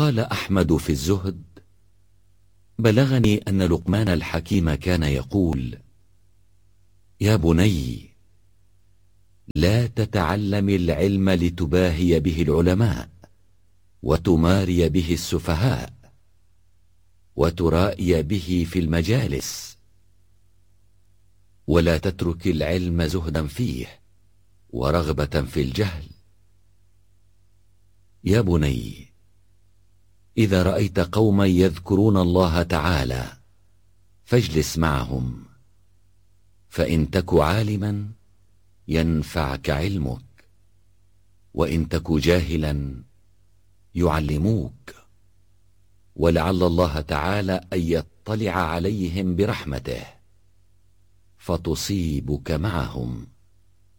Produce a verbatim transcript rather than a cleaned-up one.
قال أحمد في الزهد: بلغني أن لقمان الحكيم كان يقول: يا بني، لا تتعلم العلم لتباهي به العلماء وتماري به السفهاء وترائي به في المجالس، ولا تترك العلم زهدا فيه ورغبة في الجهل. يا بني، إذا رأيت قوما يذكرون الله تعالى فاجلس معهم، فإن تك عالما ينفعك علمك، وإن تك جاهلا يعلموك، ولعل الله تعالى أن يطلع عليهم برحمته فتصيبك معهم.